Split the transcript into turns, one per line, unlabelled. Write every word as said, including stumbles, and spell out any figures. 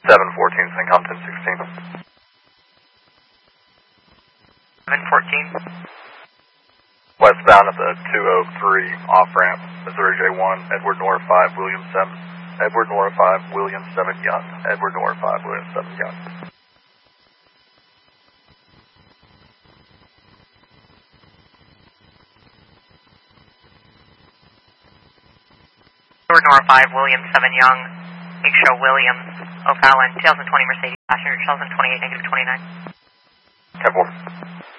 seven fourteen, Saint Compton sixteen.
seven fourteen.
Westbound at the two oh three off-ramp, Missouri J one, Edward Nora five, William seven. Edward Nora five, William seven yacht. Edward Nora five, William seven yacht.
Edward Nora five, William seven Young, make show William O'Fallon, two thousand twenty Mercedes, passenger two thousand twenty-eight, negative twenty-nine.
ten four.